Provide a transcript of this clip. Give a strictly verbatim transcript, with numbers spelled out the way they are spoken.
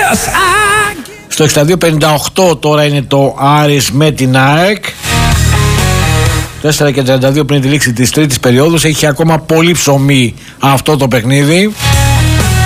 Στο εξήντα δύο πενήντα οκτώ τώρα είναι το Άρης με την ΑΕΚ. τέσσερα και τριάντα δύο πριν τη λήξη της τρίτης περίοδου. Έχει ακόμα πολύ ψωμί αυτό το παιχνίδι.